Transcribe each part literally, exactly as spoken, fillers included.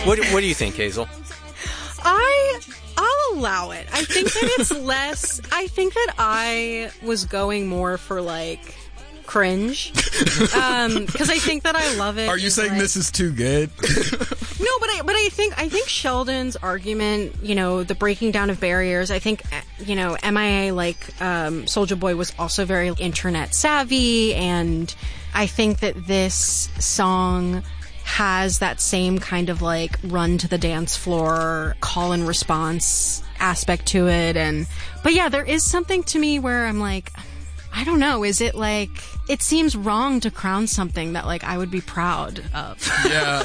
What, what do you think, Hazel? I, I'll allow it. I think that it's less, I think that I was going more for, like, cringe. Um, because I think that I love it. Are you saying like, this is too good? No, but I, but I think, I think Sheldon's argument, you know, the breaking down of barriers, I think, you know, M I A, like, um, Soulja Boy was also very internet savvy, and I think that this song has that same kind of, like, run to the dance floor, call and response aspect to it, and, but yeah, there is something to me where I'm like, I don't know, is it like, it seems wrong to crown something that, like, I would be proud of. Yeah. yeah.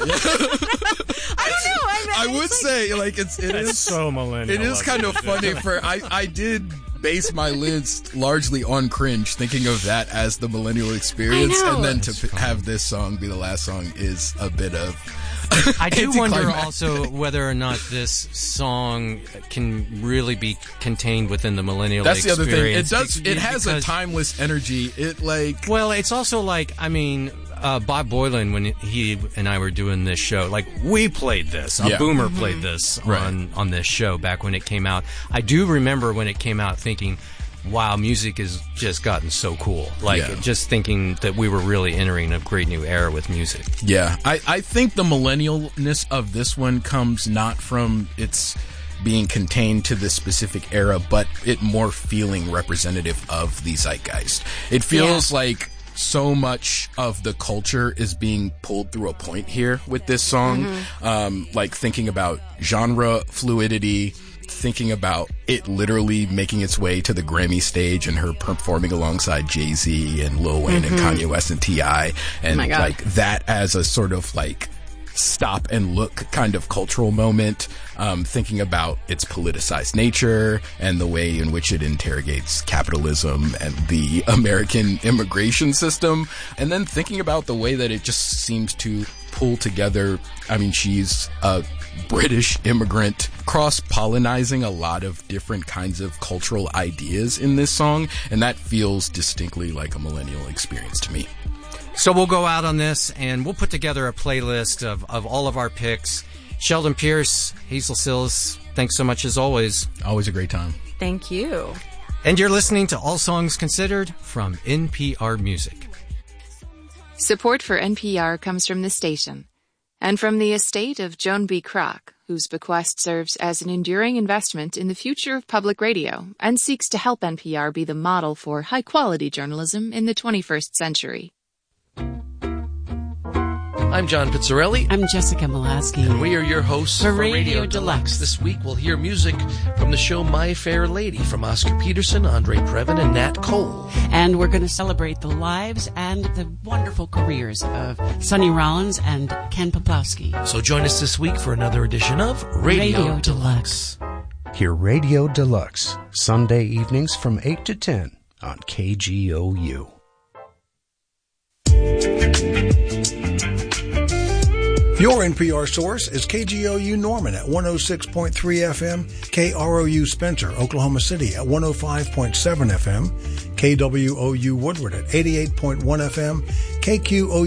I don't know. I, I would like, say, like, it's, it That's is so millennial. It is kind of funny for, I, I did base my list largely on cringe, thinking of that as the millennial experience, and then to p- have this song be the last song is a bit of I do wonder also whether or not this song can really be contained within the millennial That's experience. the other thing. It does. Because, it has a timeless energy. It like. Well, it's also like, I mean, uh, Bob Boylan, when he and I were doing this show, like, we played this. A Yeah. boomer Mm-hmm. played this Right. on on this show back when it came out. I do remember when it came out thinking, wow, music has just gotten so cool. Like, Yeah. just thinking that we were really entering a great new era with music. Yeah, I, I think the millennialness of this one comes not from its being contained to this specific era, but it more feeling representative of the zeitgeist. It feels Yeah. like so much of the culture is being pulled through a point here with this song. Mm-hmm. Um, like thinking about genre fluidity, thinking about it literally making its way to the Grammy stage and her performing alongside Jay-Z and Lil Wayne Mm-hmm. and Kanye West and T I and Oh my God. like that as a sort of like stop and look kind of cultural moment, um, thinking about its politicized nature and the way in which it interrogates capitalism and the American immigration system, and then thinking about the way that it just seems to pull together. I mean, she's a British immigrant, cross-pollinizing a lot of different kinds of cultural ideas in this song, and that feels distinctly like a millennial experience to me. So we'll go out on this, and we'll put together a playlist of, of all of our picks. Sheldon Pierce, Hazel Sills, thanks so much as always. Always a great time. Thank you. And you're listening to All Songs Considered from N P R Music. Support for N P R comes from the station and from the estate of Joan B. Kroc, whose bequest serves as an enduring investment in the future of public radio and seeks to help N P R be the model for high-quality journalism in the twenty-first century. I'm John Pizzarelli. I'm Jessica Molaski. And we are your hosts For for Radio Radio Deluxe. Deluxe. This week we'll hear music from the show My Fair Lady from Oscar Peterson, Andre Previn, and Nat Cole. And we're going to celebrate the lives and the wonderful careers of Sonny Rollins and Ken Poplawski. So join us this week for another edition of Radio, Radio Deluxe. Hear Radio Deluxe, Sunday evenings from eight to ten on K G O U. Your N P R source is K G O U Norman at one oh six point three F M, K R O U Spencer, Oklahoma City at one oh five point seven F M, K W O U Woodward at eighty-eight point one F M, K Q O U